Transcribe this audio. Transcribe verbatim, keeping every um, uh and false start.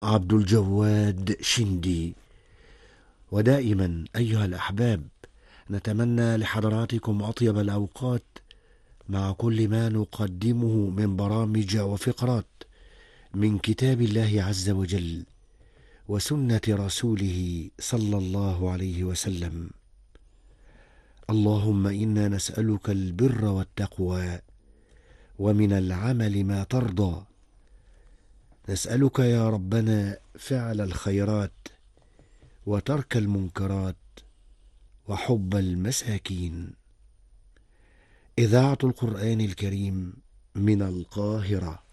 عبد الجواد شندي. ودائما أيها الأحباب، نتمنى لحضراتكم أطيب الأوقات مع كل ما نقدمه من برامج وفقرات من كتاب الله عز وجل وسنة رسوله صلى الله عليه وسلم. اللهم إنا نسألك البر والتقوى ومن العمل ما ترضى. نسألك يا ربنا فعل الخيرات وترك المنكرات وحب المساكين. إذاعة القرآن الكريم من القاهرة.